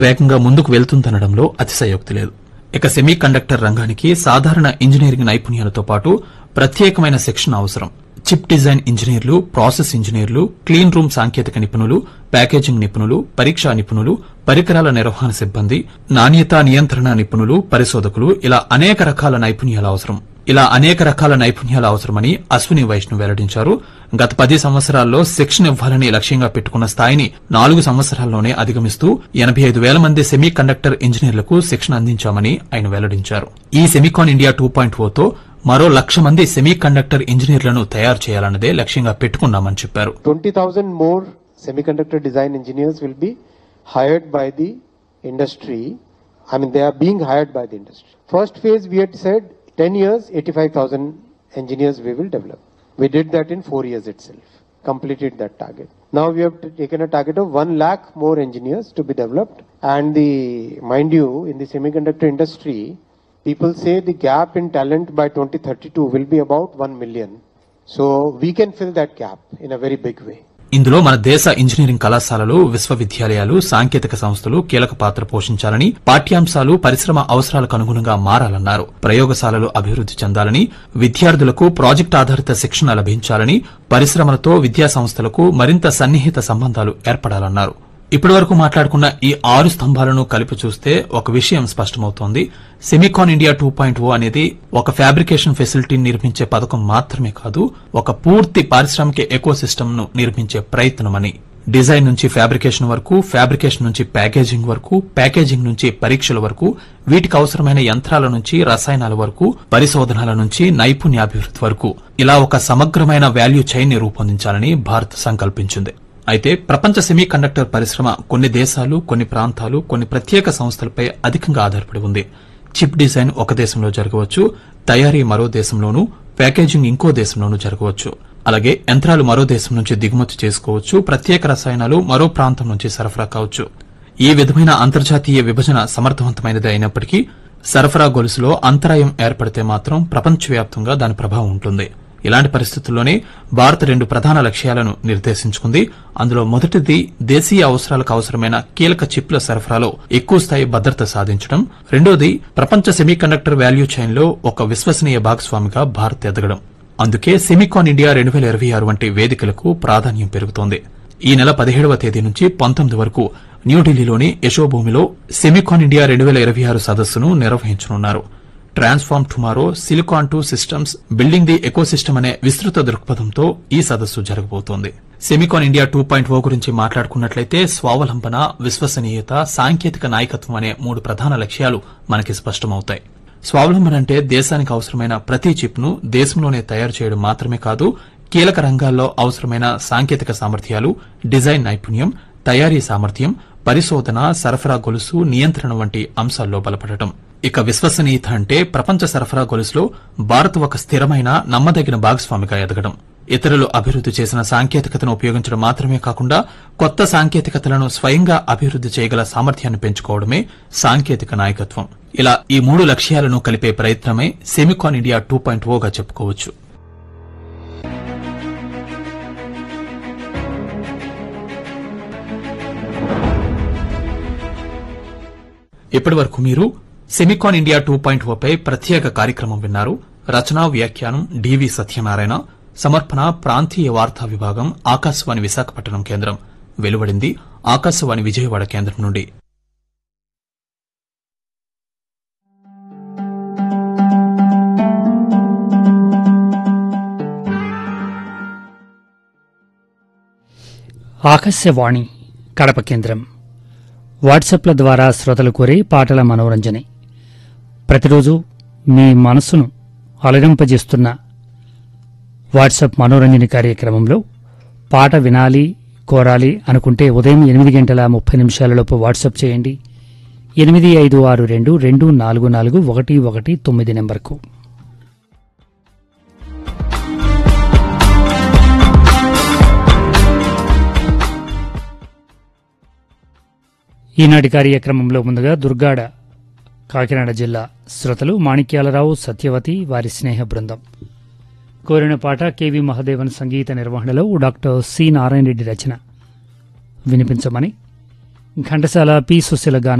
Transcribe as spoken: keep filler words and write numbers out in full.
వేగంగా ముందుకు వెళ్తుందనడంలో అతిశయోక్తి లేదు. ఇక సెమీ కండక్టర్ రంగానికి సాధారణ ఇంజనీరింగ్ నైపుణ్యాలతో పాటు ప్రత్యేకమైన శిక్షణ అవసరం. చిప్ డిజైన్ ఇంజనీర్లు, ప్రాసెస్ ఇంజనీర్లు, క్లీన్ రూమ్ సాంకేతిక నిపుణులు, ప్యాకేజింగ్ నిపుణులు, పరీక్షా నిపుణులు, పరికరాల నిర్వహణ సిబ్బంది, నాణ్యతా నియంత్రణ నిపుణులు, పరిశోధకులు ఇలా అనేక రకాల నైపుణ్యాలు అవసరం. ఇలా అనేక రకాల నైపుణ్యాలు అవసరమని అశ్విని వైష్ణవ్ వెల్లడించారు. గత పది సంవత్సరాల్లో శిక్షణ ఇవ్వాలని లక్ష్యంగా పెట్టుకున్న స్థాయిని నాలుగు సంవత్సరాల్లోనే అధిగమిస్తూ ఎనబై ఐదు వేల మంది సెమీ కండక్టర్ ఇంజనీర్లకు శిక్షణ అందించామని ఆయన వెల్లడించారు. ఈ సెమికాన్ ఇండియా టూ పాయింట్ ఓతో మరో లక్ష మంది సెమీ కండక్టర్ ఇంజనీర్లను తయారు చేయాలన్నదే లక్ష్యంగా పెట్టుకున్నామని చెప్పారు. Twenty thousand more semiconductor design engineers will be hired by the industry. I mean, they are being hired by the industry. First phase, we had said ten years, eighty-five thousand engineers we will develop. We did that in four years itself, completed that target. Now we have taken a target of one lakh more engineers to be developed. And the, mind you, in the semiconductor industry, people say the gap in talent by twenty thirty-two will be about one million. So we can fill that gap in a very big way. ఇందులో మన దేశ engineering కళాశాలలు, విశ్వవిద్యాలయాలు, సాంకేతిక సంస్థలు కీలక పాత్ర పోషించాలని, పాఠ్యాంశాలు పరిశ్రమ అవసరాలకు అనుగుణంగా మారాలన్నారు. ప్రయోగశాలలు అభివృద్ది చెందాలని, విద్యార్థులకు ప్రాజెక్టు ఆధారిత శిక్షణ లభించాలని, పరిశ్రమలతో విద్యా సంస్థలకు మరింత సన్నిహిత సంబంధాలు ఏర్పడాలన్నారు. ఇప్పటివరకు మాట్లాడుకున్న ఈ ఆరు స్తంభాలను కలిపి చూస్తే ఒక విషయం స్పష్టమవుతోంది. సెమికాన్ ఇండియా టూ పాయింట్ ఓ అనేది ఒక ఫ్యాబ్రికేషన్ ఫెసిలిటీని నిర్మించే పథకం మాత్రమే కాదు, ఒక పూర్తి పారిశ్రామిక ఎకోసిస్టమ్ ను నిర్మించే ప్రయత్నమని. డిజైన్ నుంచి ఫ్యాబ్రికేషన్ వరకు, ఫ్యాబ్రికేషన్ నుంచి ప్యాకేజింగ్ వరకు, ప్యాకేజింగ్ నుంచి పరీక్షల వరకు, వీటికి అవసరమైన యంత్రాల నుంచి రసాయనాల వరకు, పరిశోధనల నుంచి నైపుణ్యాభివృద్ధి వరకు ఇలా ఒక సమగ్రమైన వాల్యూ చైన్ ని రూపొందించాలని భారత్ సంకల్పించింది. అయితే ప్రపంచ సెమీ కండక్టర్ పరిశ్రమ కొన్ని దేశాలు, కొన్ని ప్రాంతాలు, కొన్ని ప్రత్యేక సంస్థలపై అధికంగా ఆధారపడి ఉంది. చిప్ డిజైన్ ఒక దేశంలో జరగవచ్చు, తయారీ మరో దేశంలోనూ, ప్యాకేజింగ్ ఇంకో దేశంలోనూ జరగవచ్చు. అలాగే యంత్రాలు మరో దేశం నుంచి దిగుమతి చేసుకోవచ్చు, ప్రత్యేక రసాయనాలు మరో ప్రాంతం నుంచి సరఫరా కావచ్చు. ఈ విధమైన అంతర్జాతీయ విభజన సమర్థవంతమైనది అయినప్పటికీ సరఫరా గొలుసులో అంతరాయం ఏర్పడితే మాత్రం ప్రపంచవ్యాప్తంగా దాని ప్రభావం ఉంటుంది. ఇలాంటి పరిస్థితుల్లోనే భారత్ రెండు ప్రధాన లక్ష్యాలను నిర్దేశించుకుంది. అందులో మొదటిది దేశీయ అవసరాలకు అవసరమైన కీలక చిప్ల సరఫరాలో ఎక్కువ స్థాయి భద్రత సాధించడం, రెండోది ప్రపంచ సెమీకండక్టర్ వాల్యూ చైన్ లో ఒక విశ్వసనీయ భాగస్వామిగా భారత్ ఎదగడం. అందుకే సెమికాన్ ఇండియా రెండు వేల ఇరవై ఆరు వంటి వేదికలకు ప్రాధాన్యం పెరుగుతోంది. ఈ నెల పదిహేడవ తేదీ నుంచి పంతొమ్మిది వరకు న్యూఢిల్లీలోని యశోభూమిలో సెమికాన్ ఇండియా రెండు వేల ఇరవై ఆరు సదస్సును నిర్వహించనున్నారు. Transform tomorrow, silicon to systems, building the ecosystem అనే విస్తృత దృక్పథంతో ఈ సదస్సు జరగబోతోంది. సెమికాన్ ఇండియా టూ పాయింట్ ఓ గురించి మాట్లాడుకున్నట్లయితే స్వావలంబన, విశ్వసనీయత, సాంకేతిక నాయకత్వం అనే మూడు ప్రధాన లక్ష్యాలు మనకి స్పష్టమవుతాయి. స్వావలంబన అంటే దేశానికి అవసరమైన ప్రతి చిప్ ను దేశంలోనే తయారు చేయడం మాత్రమే కాదు, కీలక రంగాల్లో అవసరమైన సాంకేతిక సామర్థ్యాలు, డిజైన్ నైపుణ్యం, తయారీ సామర్థ్యం, పరిశోధన, సరఫరా గొలుసు, నియంత్రణ వంటి అంశాల్లో బలపడటం. ఇక విశ్వసనీయత అంటే ప్రపంచ సరఫరా గొలుసులో భారత్ ఒక స్థిరమైన, నమ్మదగిన భాగస్వామిగా ఎదగడం. ఇతరులు అభివృద్ది చేసిన సాంకేతికతను ఉపయోగించడం మాత్రమే కాకుండా కొత్త సాంకేతికతలను స్వయంగా అభివృద్ది చేయగల సామర్థ్యాన్ని పెంచుకోవడమే సాంకేతిక నాయకత్వం. ఇలా ఈ మూడు లక్ష్యాలను కలిపే ప్రయత్నమే సెమికాన్ ఇండియా టూ పాయింట్ ఓగా చెప్పుకోవచ్చు. ఇప్పటి వరకు మీరు సెమికాన్ ఇండియా టూ పాయింట్ ఓపై ప్రత్యేక కార్యక్రమం విన్నారు. రచనా వ్యాఖ్యానం డివి సత్యనారాయణ. సమర్పణ ప్రాంతీయ వార్తా విభాగం, ఆకాశవాణి విశాఖపట్నం కేంద్రం. వెలువడింది ఆకాశవాణి విజయవాడ కేంద్రం నుండి. ఆకాశవాణి కడప కేంద్రం. వాట్సాప్ల ద్వారా శ్రోతలు కోరే పాటల మనోరంజని. ప్రతిరోజు మీ మనసును అలరింపజేస్తున్న వాట్సాప్ మనోరంజని కార్యక్రమంలో పాట వినాలి, కోరాలి అనుకుంటే ఉదయం ఎనిమిది గంటల ముప్పై నిమిషాలలోపు వాట్సాప్ చేయండి. ఎనిమిది ఐదు ఆరు రెండు రెండు నాలుగు నాలుగు ఒకటి ఒకటి తొమ్మిది నెంబర్కు. ఈనాటి కార్యక్రమంలో ముందుగా దుర్గాడ కాకినాడ జిల్లా శ్రోతలు మాణిక్యాలరావు, సత్యవతి, వారి స్నేహ బృందం కోరిన పాట కెవి మహదేవన్ సంగీత నిర్వహణలో డాక్టర్ సి నారాయణ రెడ్డి రచన వినిపించమని ఘంటసాల పి సుశీల గానం